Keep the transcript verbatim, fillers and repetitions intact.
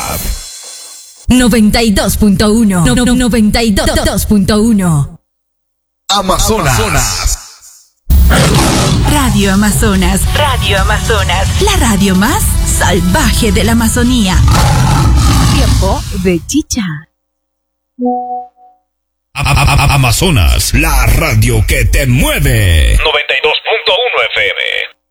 noventa y dos punto uno. No, no, noventa y dos punto uno. Amazonas. Amazonas. Radio Amazonas. Radio Amazonas. La radio más salvaje de la Amazonía. Tiempo de chicha. Amazonas, la radio que te mueve. noventa y dos punto uno F M.